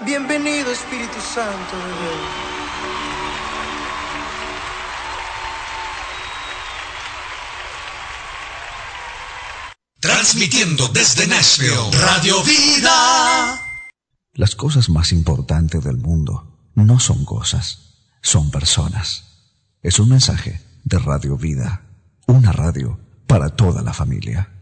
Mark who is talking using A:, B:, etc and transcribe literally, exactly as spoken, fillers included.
A: Bienvenido, Espíritu Santo de Dios.
B: Transmitiendo desde Nashville, Radio Vida.
C: Las cosas más importantes del mundo no son cosas, son personas. Es un mensaje de Radio Vida, una radio para toda la familia.